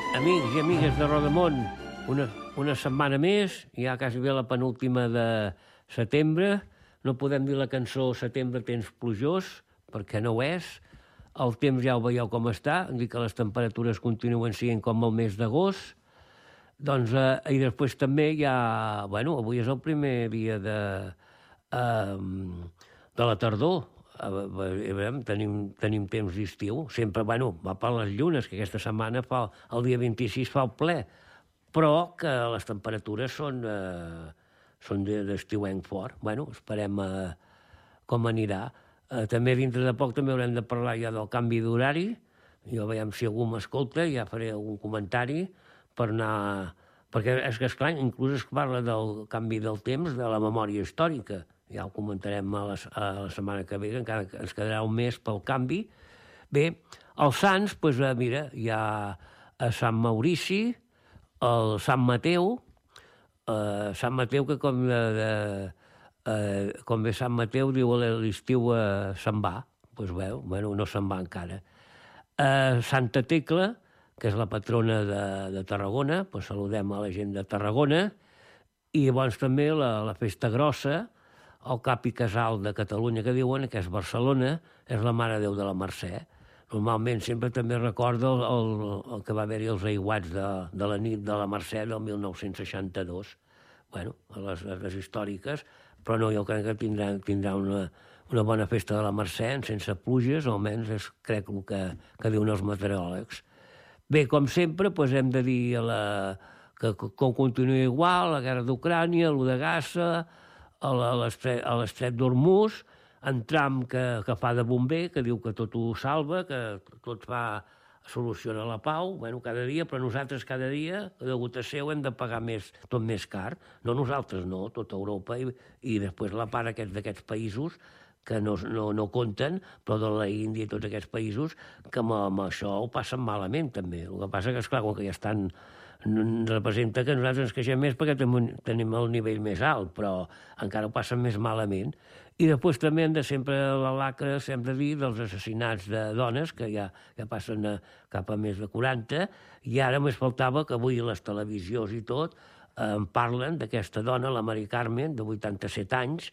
Amics i amigues de Rodamont, una setmana més, ja quasi bé la penúltima de setembre. No podem dir la cançó Setembre temps plujós, perquè no ho és. El temps ja ho veieu com està, dir que les temperatures continuen sent com el mes d'agost. Doncs, i després també hi ha... Bueno, avui és el primer dia de la tardor. Tenim temps d'estiu. Sempre, bueno, va per les llunes, que aquesta setmana el dia 26 fa el ple, però que les temperatures són d'estiuenc fort. Bueno, esperem com anirà. També dintre de poc també haurem de parlar ja del canvi d'horari. Jo veiem si algú m'escolta, ja faré algun comentari per anar... Perquè és que, esclar, inclús es parla del canvi del temps, de la memòria històrica. Ja ho comentarem a la setmana que ve, que encara ens quedarà un mes pel canvi. Bé, els sants, doncs, mira, hi ha a Sant Maurici, el Sant Mateu, que com ve Sant Mateu, diu l'estiu se'n va. Doncs veu, bueno, no se'n va encara. Santa Tecla, que és la patrona de Tarragona, doncs saludem a la gent de Tarragona, i llavors també la festa grossa, el cap i casal de Catalunya, que diuen, que és Barcelona, és la Mare de Déu de la Mercè. Normalment sempre també recorda el que va haver-hi els aiguats de la nit de la Mercè del 1962. Bueno, les històriques, però no, jo crec que tindrà una bona festa de la Mercè, sense pluges, o almenys crec que diuen els meteoròlegs. Bé, com sempre, doncs hem de dir que continua igual, la guerra d'Ucrània, el de Gaza, a l'estret d'Hormuz, en Trump que fa de bomber, que diu que tot ho salva, que tot soluciona la pau, bueno, cada dia, però nosaltres cada dia, degut a seu, hem de pagar tot més car. No nosaltres, no, tota Europa, i després la part d'aquests països que no compten, però de la Índia i tots aquests països, que amb això ho passen malament, també. El que passa que, esclar, com que ja estan... representa que nosaltres ens queixem més perquè tenim el nivell més alt, però encara ho passen més malament. I després també hem de sempre, la lacra, hem de dir, dels assassinats de dones, que ja passen cap a més de 40, i ara més faltava que avui les televisions i tot en parlen d'aquesta dona, la Mari Carmen, de 87 anys,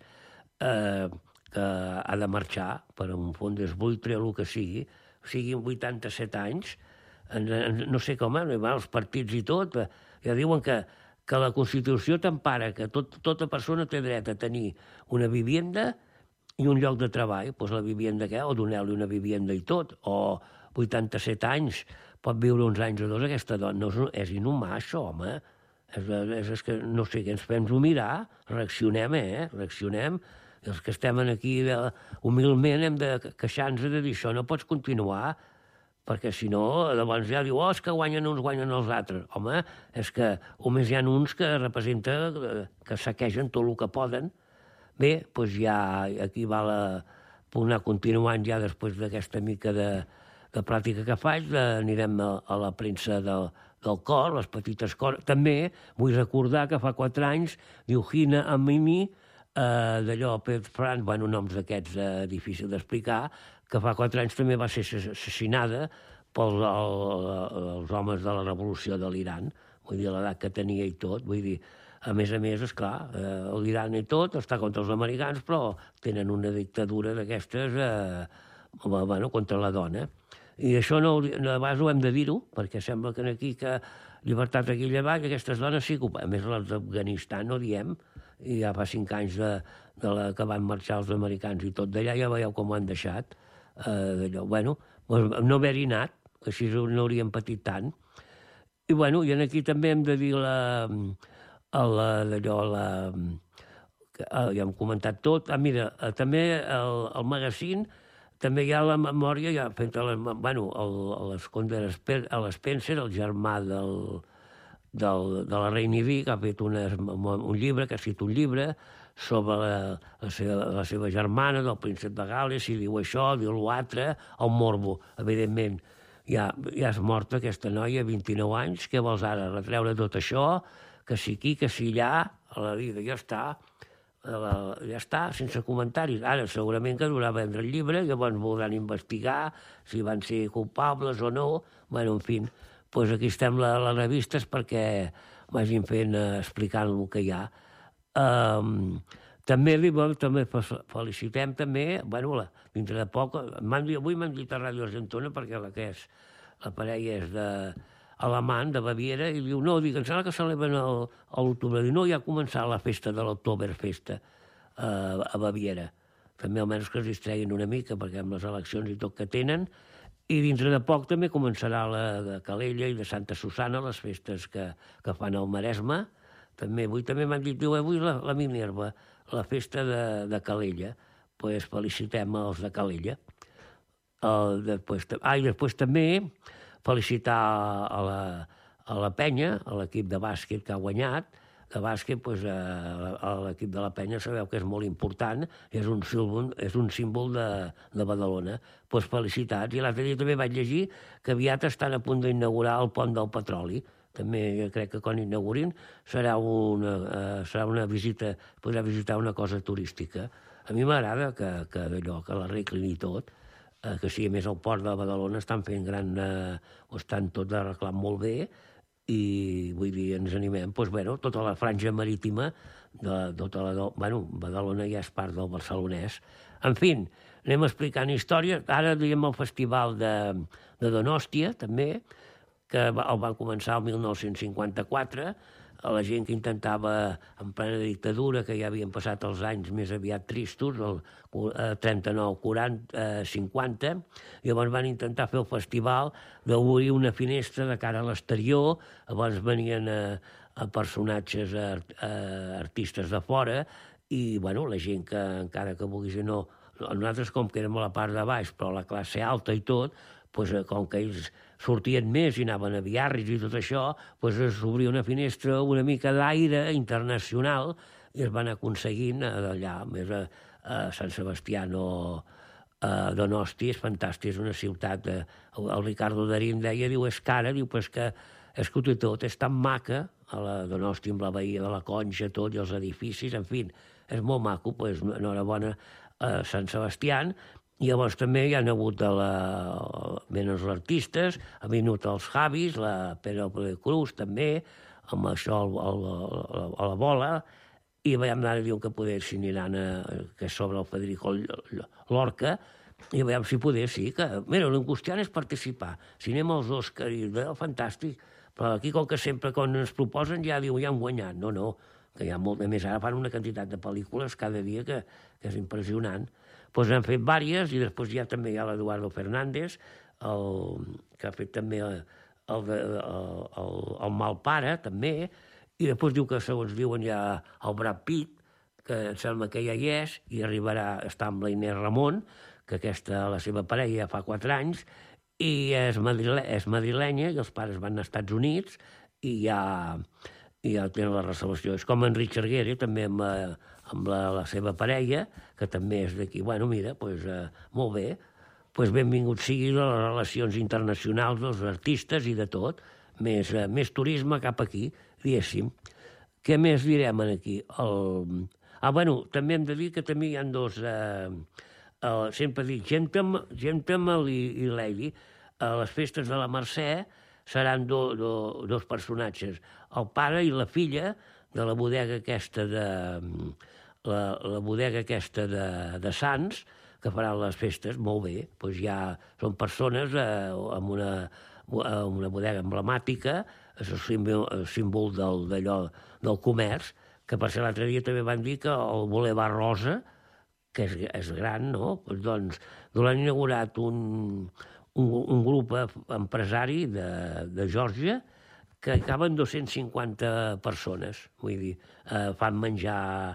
que ha de marxar per un fons d'esbuitre o el que sigui, o sigui, 87 anys, no sé com, els partits i tot, ja diuen que la Constitució t'empara, que tota persona té dret a tenir una vivienda i un lloc de treball. Doncs la vivienda què? O donar-li una vivienda i tot. O 87 anys, pot viure uns anys o dos aquesta dona. No, és inhumà, això, home. És que no sé què ens fem mirar, reaccionem, reaccionem. I els que estem aquí humilment hem de queixar-nos de dir això no pots continuar, perquè si no, llavors ja diu, és que guanyen uns, guanyen els altres. Home, és que només hi ha uns que representen, que saquegen tot el que poden. Bé, doncs ja aquí val anar continuant ja després d'aquesta mica de pràctica que faig, anirem a la premsa del cor, les petites coses. També vull recordar que fa 4 anys diu Gina Amini, d'allò Pérez Franz, bueno, noms d'aquests difícils d'explicar, que fa 4 anys també va ser assassinada pels homes de la revolució de l'Iran, vull dir, l'edat que tenia i tot, vull dir, a més, esclar, l'Iran i tot està contra els americans, però tenen una dictadura d'aquestes, bueno, contra la dona. I això no, a vegades ho hem de dir-ho, perquè sembla que aquí, que llibertat aquí i avall, aquestes dones sí que, a més, les d'Afganistan no diem, i ja fa 5 anys que van marxar els americans i tot d'allà, ja veieu com ho han deixat, d'allò. Bueno, no haver-hi anat, que així no hauríem patit tant. I bueno, i aquí també hem de dir ja hem comentat tot. Mira, també el magazín, també hi ha la memòria, ja fent l'Spencer, el germà de la Reina Di, que ha fet un llibre, que ha escrit un llibre sobre la seva germana, del príncep de Gal·les, si diu això, diu l'altre, el morbo. Evidentment, ja és morta aquesta noia, 29 anys, què vols ara, retreure tot això, que si aquí, que si allà, a la vida, ja està, sense comentaris. Ara, segurament que durà vendre el llibre, llavors voldran investigar si van ser culpables o no, bueno, en fi, doncs aquí estem les revistes perquè vagin fent, explicant el que hi ha. També felicitem també, dintre de poc, avui m'han dit a Ràdio Argentona, perquè la parella és alemany, de Baviera, i diu, no, em sembla que celebren a l'octubre. Diu, no, ja ha començat la festa de l'Oktoberfest a Baviera. També almenys que es distreguin una mica, perquè amb les eleccions i tot que tenen. I dintre de poc també començarà la de Calella i de Santa Susana, les festes que fan al Maresme. Avui també m'han dit, diu, avui la Minerva, la festa de Calella. Doncs felicitem els de Calella. I després també felicitar a la Penya, a l'equip de bàsquet que ha guanyat. De bàsquet, l'equip de la Penya sabeu que és molt important, és un símbol de Badalona. Doncs felicitats. I l'altre dia també vaig llegir que aviat estan a punt d'inaugurar el pont del petroli. També crec que quan inaugurin serà una visita, podrà visitar una cosa turística. A mi m'agrada que d'allò, que l'arreglin i tot, que sí, a més el port de Badalona estan fent ho estan tot arreglant molt bé, i vull dir, ens animem, tota la franja marítima, Badalona ja és part del barcelonès. En fi, anem explicant històries. Ara diem el festival de Donòstia, també, que el van començar el 1954, a la gent que intentava, en plena dictadura, que ja havien passat els anys més aviat tristos, el 39, 40, 50, llavors van intentar fer el festival d'obrir una finestra de cara a l'exterior, llavors venien personatges, artistes de fora, i la gent que encara que volgués no... Nosaltres, com que érem a la part de baix, però la classe alta i tot, com que ells sortien més i anaven a Biarritz i tot això, s'obria una finestra, una mica d'aire internacional, i es van aconseguint d'allà, més a Sant Sebastià, Donosti, és fantàstic, és una ciutat... El Ricardo Darín deia, diu, és cara, diu, però és que tot és tan maca, a la Donosti amb la Bahia de la Conxa, tot, i els edificis, en fi, és molt maco, enhorabona a Sant Sebastià. I llavors també hi ha hagut menys els artistes, ha vingut els Javis, la Penélope Cruz també, amb això a la bola, i veiem ara diuen que poder si aniran que és sobre el Federico Lorca, i veiem si poder, sí, que... Mira, l'angustiant és participar. Si anem als Òscar, fantàstic, però aquí com que sempre quan ens proposen ja diu, ja han guanyat. No, que hi ha molt més. Ara fan una quantitat de pel·lícules cada dia que és impressionant. Doncs han fet diverses, i després ja també hi ha l'Eduardo Fernández, que ha fet també el Malpare, també, i després diu que, segons diuen, hi ha el Brad Pitt, que em sembla que ja hi és, i arribarà a estar amb la Inés Ramon, que aquesta, la seva parella, ja fa 4 anys, i és madrilenya, i els pares van als Estats Units, i ja tenen la reservació. És com en Richard Gere, també amb la seva parella, que també és d'aquí. Mira, molt bé. Benvingut sigui a les relacions internacionals dels artistes i de tot. Més turisme cap aquí, diguéssim. Què més direm aquí? També hem de dir que també hi ha dos... sempre dic, Gentleman i Lady. A les festes de la Mercè seran dos personatges, el pare i la filla de la bodega aquesta la bodega aquesta de Sants, que faran les festes, molt bé, doncs ja són persones amb una bodega emblemàtica, és el símbol del comerç, que per ser l'altre dia també van dir que el Boulevard Rosa, que és gran, no? Doncs l'han inaugurat un grup empresari de Geòrgia que caben 250 persones, vull dir, fan menjar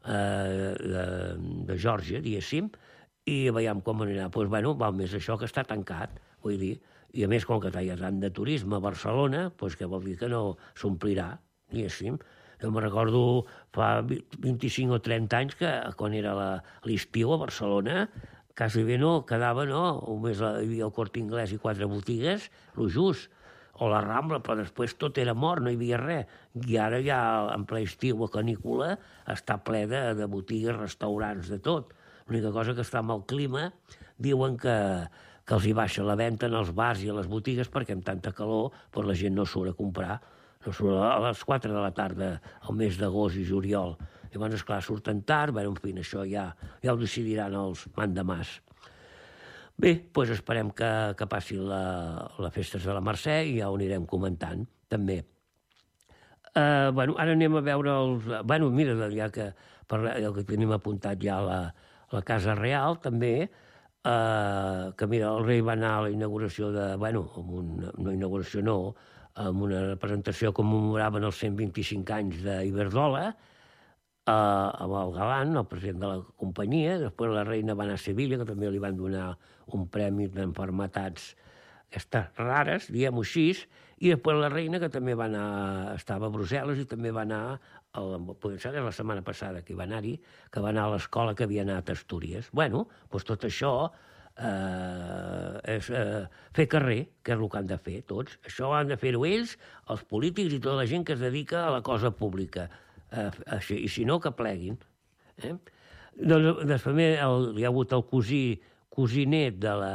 de Geòrgia, diguéssim, i veiem com anirà. Doncs, val més això que està tancat, vull dir, i a més, com que hi ha tant de turisme a Barcelona, doncs que vol dir que no s'omplirà, diguéssim. Jo me'n recordo fa 25 o 30 anys que quan era l'estiu a Barcelona quasi bé no quedava, només hi havia el Corte Inglés i 4 botigues, lo just, o la Rambla, però després tot era mort, no hi havia res. I ara ja, en ple estiu a canícula, està ple de botigues, restaurants, de tot. L'única cosa que està amb el clima, diuen que que els hi baixa la venda en els bars i a les botigues perquè amb tanta calor la gent no surt a comprar, no surt a les 4 de la tarda al mes d'agost i juliol. Llavors, esclar, surten tard, en fi, això ja ho decidiran els mandamàs. Bé, doncs esperem que passi la festa de la Mercè i ja ho anirem comentant, també. Ara anem a veure els... Mira, ja que el que tenim apuntat ja la Casa Real, també, que mira, el rei va anar a la inauguració amb una representació que commemoraven els 125 anys d'Iberdrola, amb el Galán, el president de la companyia. Després la reina va anar a Sevilla, que també li van donar un premi d'enfermetats aquestes rares, diguem-ho així, i després la reina, que també estava a Brussel·les i també va anar, potser ser la setmana passada que hi va anar-hi, que va anar a l'escola que havia anat a Astúries. Doncs tot això és fer carrer, que és el que han de fer tots. Això han de fer-ho ells, els polítics i tota la gent que es dedica a la cosa pública. I si no, que pleguin. Doncs després hi ha hagut el cosí-net de la...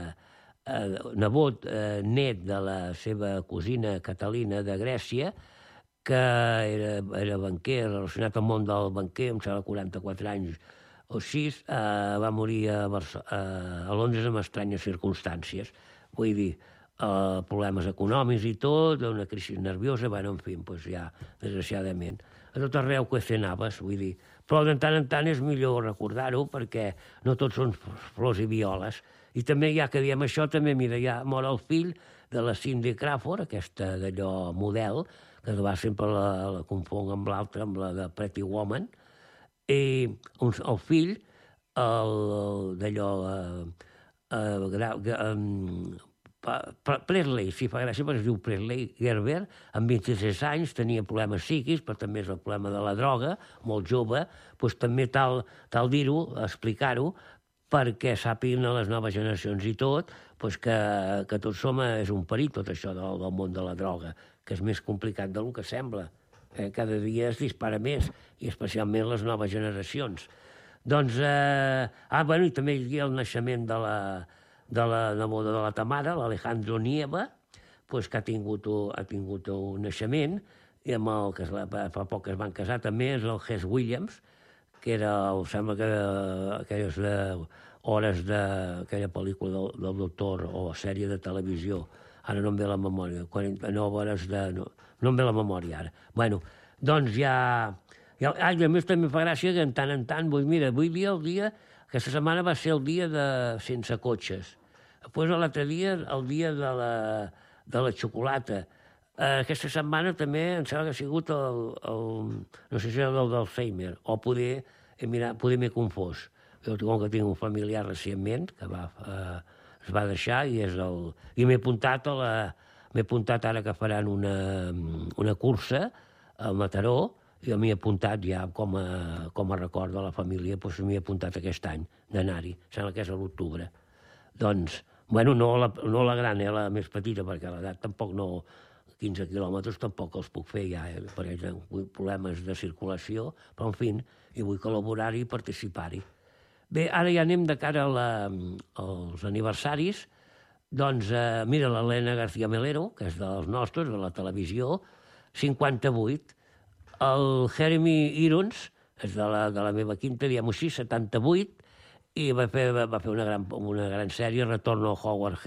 nebot net de la seva cosina Catalina de Grècia, que era banquer, relacionat al món del banquer, em sembla 44 anys o així, va morir a Londres amb estranyes circumstàncies. Vull dir, problemes econòmics i tot, una crisi nerviosa, en fi, doncs ja, desgraciadament. A tot arreu cuecenaves, vull dir. Però de tant en tant és millor recordar-ho perquè no tots són flors i violes. I també, ja que diem això, també, mira, ja mor el fill de la Cindy Crawford, aquesta d'allò model, que sempre la confon amb l'altra, amb la de Pretty Woman, i el fill, d'allò... Presley, si fa gràcia, perquè es diu Presley Gerber, amb 26 anys, tenia problemes psíquics, però també és el problema de la droga, molt jove, doncs també tal dir-ho, explicar-ho, perquè sàpiguen a les noves generacions i tot, doncs que tot som és un perill, tot això del món de la droga, que és més complicat del que sembla. Cada dia es dispara més, i especialment les noves generacions. Doncs, i també hi ha el naixement de la neboda de la Tamara, l'Alejandro Nieva, que ha tingut un naixement, i amb el que fa poc es van casar també, és el Hess Williams, que era, sembla que aquelles hores d'aquella pel·lícula del doctor o sèrie de televisió, ara no em ve la memòria, 49 hores de... No em ve la memòria ara. Doncs ja... I a més també fa gràcia que en tant, avui dia el dia, aquesta setmana va ser el dia de sense cotxes. Després l'altre dia, el dia de la xocolata. Aquesta setmana també em sembla que ha sigut no sé si era d'Alzheimer, o poder m'he confós. Jo, com que tinc un familiar recentment, que es va deixar, i m'he apuntat ara que faran una cursa a Mataró, i m'hi he apuntat ja com a record de la família, doncs m'hi he apuntat aquest any d'anar-hi, sembla que és a l'octubre. Doncs, no la gran, la més petita, perquè a l'edat tampoc no, 15 quilòmetres tampoc els puc fer ja, perquè tinc problemes de circulació, però en fi, hi vull col·laborar-hi i participar-hi. Bé, ara ja anem de cara als aniversaris. Doncs, mira, l'Helena García Melero, que és dels nostres, de la televisió, 58. El Jeremy Irons, és de la meva quinta, diguem-ho així, 78, i va fer una gran sèrie, Retorno a Howard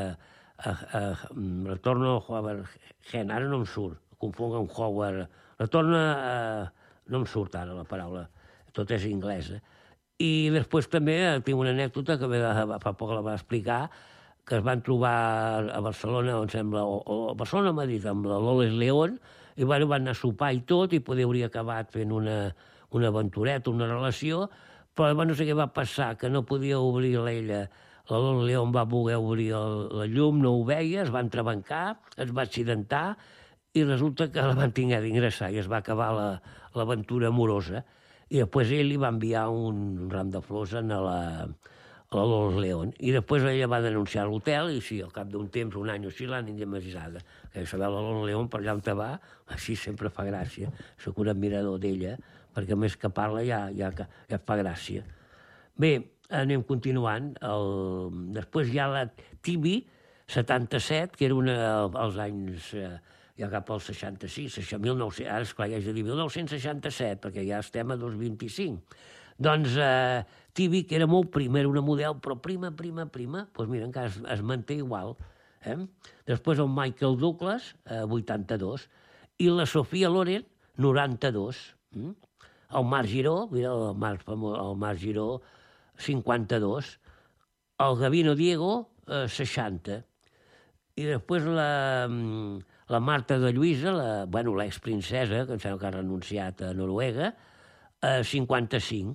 Hen, ara no em surt, confonc amb Howard... no em surt ara la paraula, tot és anglès. I després també tinc una anècdota que fa poc la va explicar, que es van trobar a Barcelona, em sembla, o a Barcelona o a Madrid, amb la Loles León, i van anar a sopar i tot, i hauria acabat fent una aventureta, una relació, però no sé què va passar, que no podia obrir l'ella. La Loles León va voler obrir la llum, no ho veia, es va entrebancar, es va accidentar, i resulta que la van tinguer d'ingressar i es va acabar l'aventura amorosa. I després ell li va enviar un ram de flors a la Loles León. I després ella va denunciar l'hotel i sí, al cap d'un temps, un any o així, l'han indemnitzada. Que saber la Loles León per allà on va, així sempre fa gràcia. Soc un admirador d'ella, perquè més que parla ja fa gràcia. Bé, anem continuant. Després hi ha la Tibi, 77, que era als anys, ja cap als 66, 1900, ara esclar, ja és de dir 1967, perquè ja estem a 2025. Doncs Tibi, que era molt prima, era una model, però prima, doncs mira, encara es manté igual. Després el Michael Douglas, 82, i la Sofia Loren, 92. El Marc Giró, mira, el Marc Giró, 52. El Gabino Diego, 60. I després la Marta de Lluïsa, l'exprincesa, que em sembla que ha renunciat a Noruega, 55.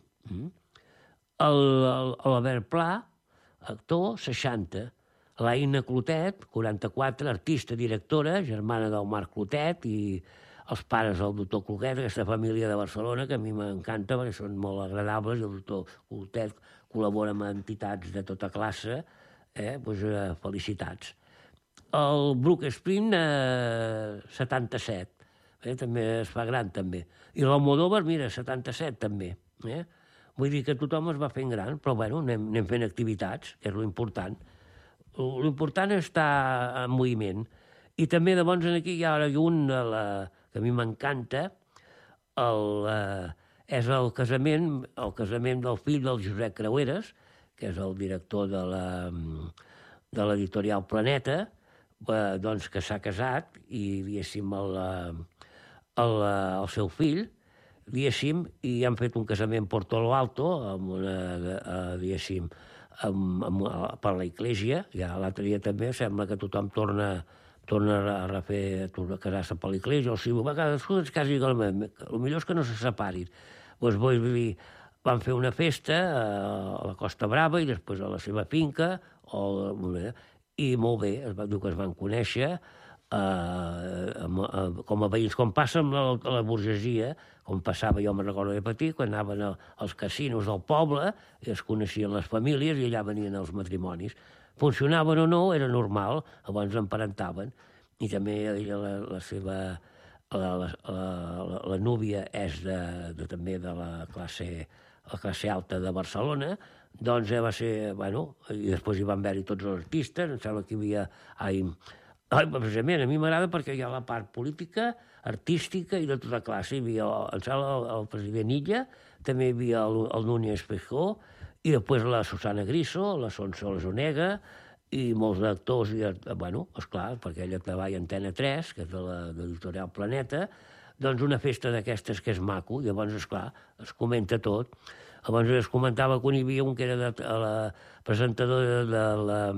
L'Albert Pla, actor, 60. L'Aina Clotet, 44, artista, directora, germana del Marc Clotet, i els pares del doctor Clotet, aquesta família de Barcelona, que a mi m'encanta perquè són molt agradables, i el doctor Clotet col·labora amb entitats de tota classe, felicitats. El Bruce Spring, 77, també es fa gran, també. I l'Almodóvar, mira, 77, també. Vull dir que tothom es va fent gran, però bueno, anem fent activitats, que és l'important. L'important és estar en moviment. I també, llavors, aquí hi ha un que a mi m'encanta, és el casament del fill del Josep Creueres, que és el director de l'editorial Planeta, doncs que s'ha casat i, diguéssim, el seu fill, diguéssim, i han fet un casament per Porto Alto, amb una, diguéssim, per la Iglesia. Ja l'altre dia també sembla que tothom torna a refer, a casar-se per l'Iglesia, o sigui, cadascú es casi, el millor és que no se separin. Doncs van fer una festa a la Costa Brava i després a la seva finca, i molt bé, es va dir que es van conèixer com a veïns, com passa amb la burgesia, com passava, jo me'n recordo de petit, quan anaven als casinos del poble, i es coneixien les famílies i allà venien els matrimonis. Funcionaven o no, era normal, llavors emparentaven. I també la seva... La núvia és també de la classe alta de Barcelona, doncs va ser, i després hi van haver-hi tots els artistes, em sembla que hi havia... Precisament, a mi m'agrada perquè hi ha la part política, artística i de tota classe. Hi havia, em sembla, el president Illa, també hi havia el Núñez Feijóo, i després la Susana Griso, la Sonsoles Onega, i molts actors, esclar, perquè ella treballa a Antena 3, que és de l'editorial Planeta, doncs una festa d'aquestes que és maco, i llavors, esclar, es comenta tot. Llavors es comentava que hi havia un que era la presentadora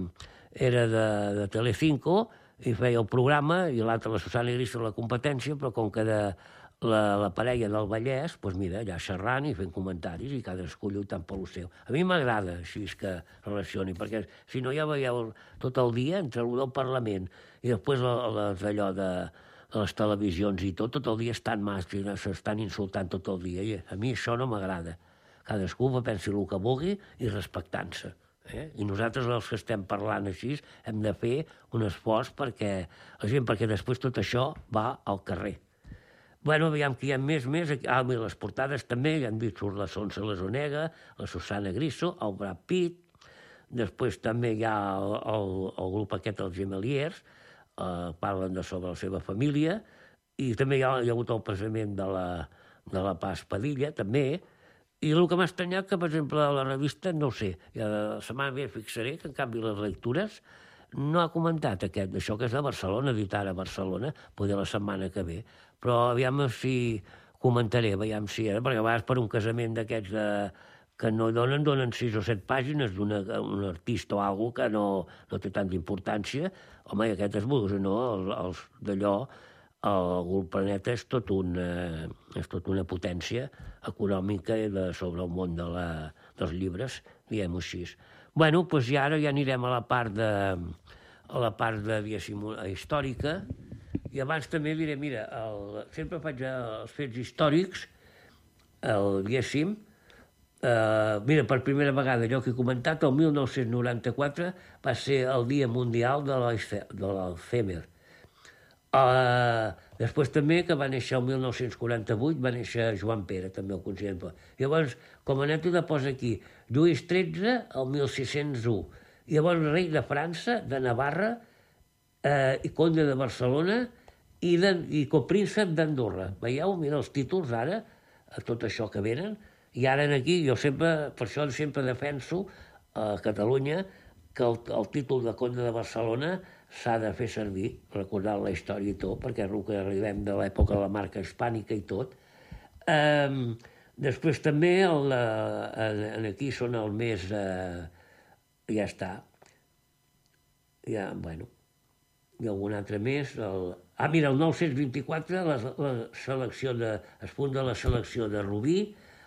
de Telecinco, i feia el programa, i l'altre, la Susana Griso, la competència, però com que la parella del Vallès, doncs mira, allà xerrant i fent comentaris, i cadascú lluitant pel seu. A mi m'agrada així que relacioni, perquè si no ja veieu tot el dia entre el del Parlament i després allò de les televisions i tot el dia estan s'estan insultant tot el dia, i a mi això no m'agrada. Cadascú pensi el que vulgui i respectant-se. I nosaltres, els que estem parlant així, hem de fer un esforç perquè després tot això va al carrer. Aviam que hi ha més. Les portades també, ja han dit, surt la Sonsoles Onega, la Susana Griso, el Brad Pitt, després també hi ha el grup aquest, els Gemeliers, parlen sobre la seva família, i també hi ha hagut el casament de la Paz Padilla, també. I el que m'ha estranyat que, per exemple, a la revista, no ho sé, la setmana que fixaré que, en canvi, les lectures no ha comentat això que és de Barcelona, dit ara a Barcelona, poder la setmana que ve. Però aviam si comentaré, aviam si era, perquè a vegades per un casament d'aquests que no donen 6 o 7 pàgines d'un artista o alguna que no té tanta importància, home, i aquest els d'allò, el grup Planeta és tot una potència econòmica sobre el món dels llibres, diguem-ho així. Doncs i ara ja anirem a la part diguéssim, històrica, i abans també diré, mira, sempre faig els fets històrics, diguéssim, mira, per primera vegada, allò que he comentat, el 1994 va ser el Dia Mundial de l'Alzheimer. Després també, que va néixer el 1948, va néixer Joan Pere, també el consideren poeta. Llavors, com a anècdota posa aquí, Lluís XIII, el 1601. Llavors, rei de França, de Navarra, i conde de Barcelona i copríncep d'Andorra. Veieu? Mira els títols ara, tot això que venen. I ara aquí, jo sempre, per això sempre defenso a Catalunya que el títol de conde de Barcelona s'ha de fer servir, recordant la història i tot, perquè és el que arribem de l'època de la marca hispànica i tot. Després també, aquí són el més... ja està. Ja, bueno, i algun altre més. Mira, el 924 es funda la selecció de Rubí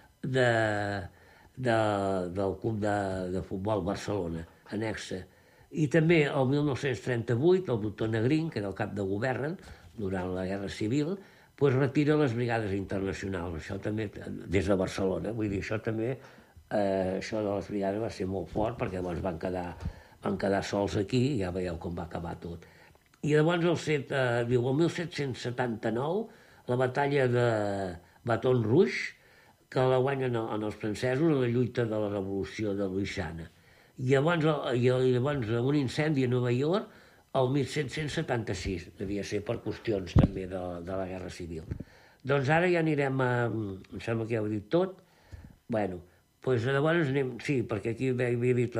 del Club de Futbol Barcelona, anexa. I també el 1938 el doctor Negrín, que era el cap de govern durant la Guerra Civil, pues retira les brigades internacionals, això també des de Barcelona. Vull dir, això també, això de les brigades va ser molt fort, perquè llavors van quedar sols aquí, i ja veieu com va acabar tot. I llavors el 1779, la batalla de Baton Rouge, que la guanyen els francesos a la lluita de la Revolució de Louisiana. I llavors un incendi a Nova York el 1776, devia ser per qüestions també de la Guerra Civil. Doncs ara ja anirem em sembla que ja ho he dit tot. Bueno, doncs llavors anem... Sí, perquè aquí havia dit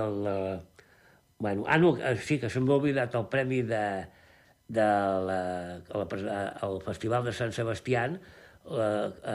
sí, que se m'ha oblidat el premi al Festival de Sant Sebastià,